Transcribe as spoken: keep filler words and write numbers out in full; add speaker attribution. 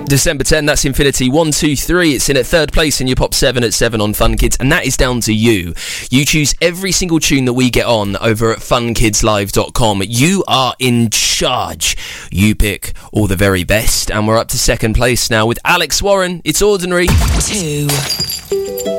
Speaker 1: December tenth, that's Infinity one two three. It's in at third place in your Pop seven at seven on Fun Kids, and that is down to you. You choose every single tune that we get on over at fun kids live dot com. You are in charge. You pick all the very best, and we're up to second place now with Alex Warren. It's Ordinary.
Speaker 2: Two.